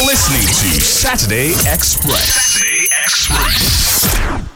You're listening to Saturday Express. Saturday Express.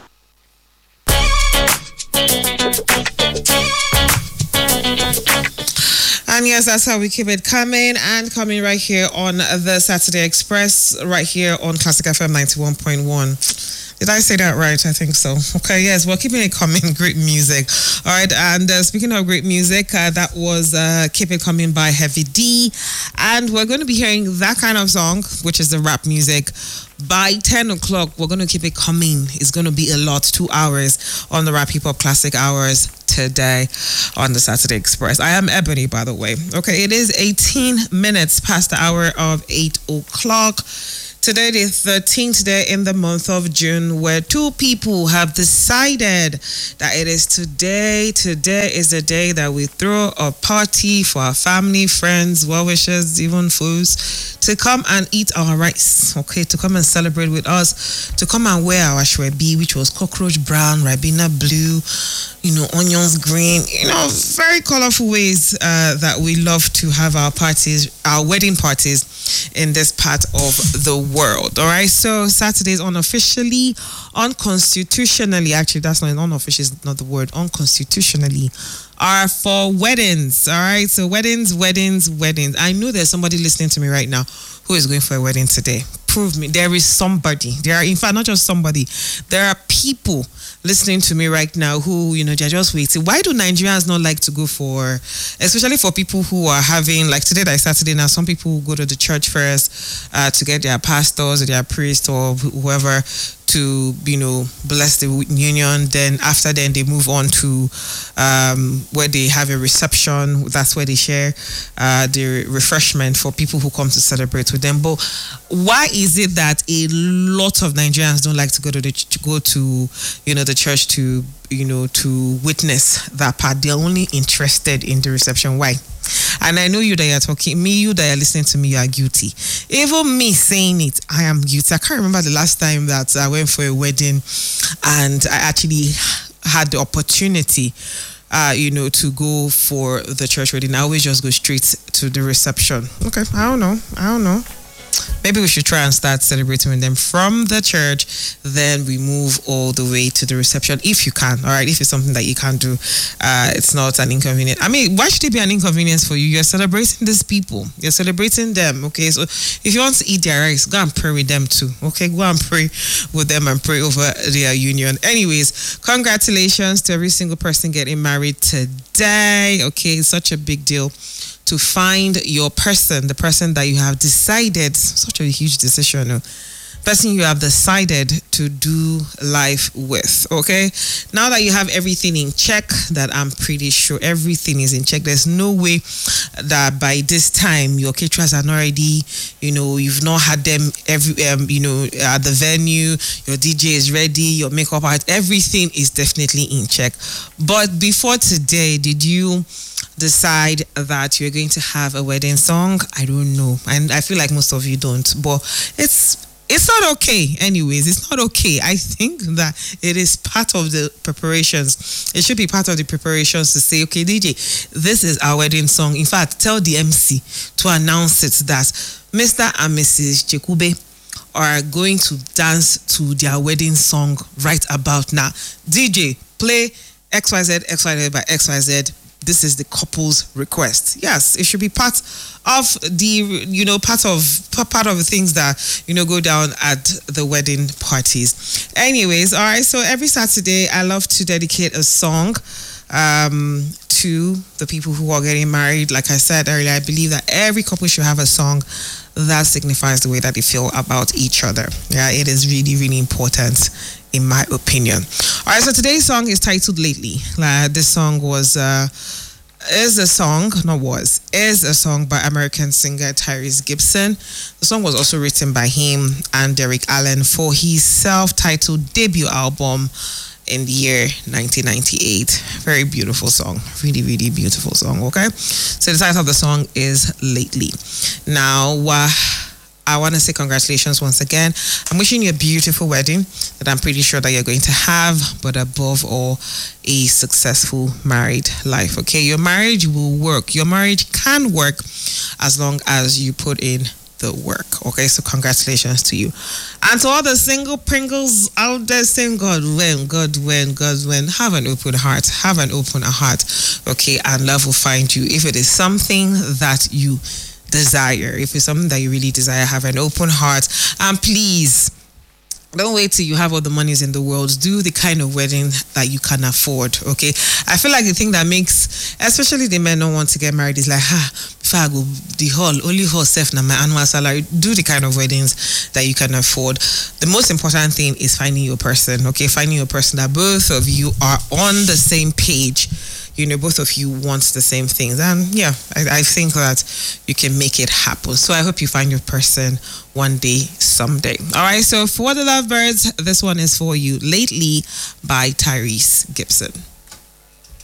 And yes, that's how we keep it coming right here on the Saturday Express, right here on Classic FM 91.1. Did I say that right? I think so. Okay, yes, we're keeping it coming. Great music. All right, and speaking of great music, that was Keep It Coming by Heavy D. And we're going to be hearing that kind of song, which is the rap music. By 10 o'clock, we're going to keep it coming. It's going to be a lot, 2 hours on the Rap Hip Hop Classic Hours today on the Saturday Express. I am Ebony, by the way. Okay, it is 18 minutes past the hour of 8 o'clock. Today is 13th day in the month of June, where two people have decided that it is today. Today is the day that we throw a party for our family, friends, well-wishers, even foes, to come and eat our rice, okay, to come and celebrate with us, to come and wear our shwebi, which was cockroach brown, ribena blue, onions green, very colorful ways that we love to have our parties, our wedding parties in this part of the world. All right, so Saturday is unconstitutionally, actually that's not unofficial, is not the word, unconstitutionally are for weddings. All right, so weddings. I know there's somebody listening to me right now who is going for a wedding today. Prove me. There is somebody. There are, in fact, not just somebody. There are people listening to me right now who, they're just waiting. Why do Nigerians not like to go for, especially for people who are having, like today, like Saturday now, some people go to the church first to get their pastors or their priest or whoever to, bless the union. Then after then, they move on to where they have a reception. That's where they share the refreshment for people who come to celebrate with them. But why is it that a lot of Nigerians don't like to go to the church to to witness that part? They're only interested in the reception. Why? And I know you that you're talking, you that you're listening to me, you are guilty. Even me saying it, I am guilty. I can't remember the last time that I went for a wedding and I actually had the opportunity to go for the church wedding. I always just go straight to the reception. Okay, I don't know. Maybe we should try and start celebrating with them from the church. Then we move all the way to the reception if you can. All right, if it's something that you can't do, it's not an inconvenience. I mean, why should it be an inconvenience for you? You're celebrating these people. You're celebrating them. Okay, so if you want to eat their rice, go and pray with them too. Okay, go and pray with them and pray over their union. Anyways, congratulations to every single person getting married today. Okay, it's such a big deal to find your person, the person that you have decided, such a huge decision, person you have decided to do life with, okay? Now that you have everything in check, that I'm pretty sure everything is in check, there's no way that by this time your caterers are not ready, you've not had them at the venue, your DJ is ready, your makeup art, everything is definitely in check. But before today, did you decide that you're going to have a wedding song? I don't know, and I feel like most of you don't, but it's not okay. Anyways, it's not okay. I think that it is part of the preparations. It should be part of the preparations to say, okay, DJ, this is our wedding song. In fact, tell the MC to announce it that Mr. and Mrs. Chekube are going to dance to their wedding song right about now. DJ, play XYZ by XYZ. This is the couple's request. Yes, it should be part of the, part of the things that, go down at the wedding parties. Anyways, all right, so every Saturday, I love to dedicate a song to the people who are getting married. Like I said earlier, I believe that every couple should have a song that signifies the way that they feel about each other. Yeah, it is really, really important, in my opinion. All right, so today's song is titled Lately. This song is a song by American singer Tyrese Gibson. The song was also written by him and Derek Allen for his self-titled debut album in the year 1998. Very beautiful song. Really, really beautiful song, okay? So the title of the song is Lately. Now, I want to say congratulations once again. I'm wishing you a beautiful wedding that I'm pretty sure that you're going to have, but above all, a successful married life, okay? Your marriage will work. Your marriage can work as long as you put in the work. Okay, so congratulations to you. And to all the single Pringles out there saying, God when, have an open heart, okay, and love will find you. If it is something that you desire, if it's something that you really desire, have an open heart, and please don't wait till you have all the monies in the world. Do the kind of wedding that you can afford, okay? I feel like the thing that makes, especially the men don't want to get married, is like, before I go, the hall, only hall self na my annual salary. Do the kind of weddings that you can afford. The most important thing is finding your person, okay? Finding your person that both of you are on the same page. You know, both of you want the same things. And yeah, I think that you can make it happen. So I hope you find your person one day, someday. All right, so for the lovebirds, this one is for you. Lately by Tyrese Gibson.